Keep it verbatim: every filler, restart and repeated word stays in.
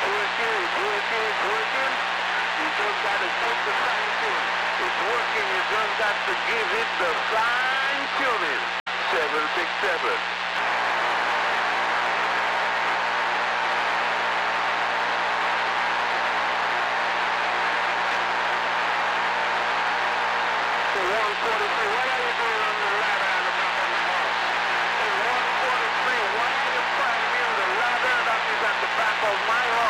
working, it's working, it's working. You just got to put the fine tune. It's working, you just got to give it the fine tuning. Seven, six, seven. So one forty-three, what are you doing on the ladder at the back of the house? So one forty-three, why are you climbing the ladder that is at the back of my house?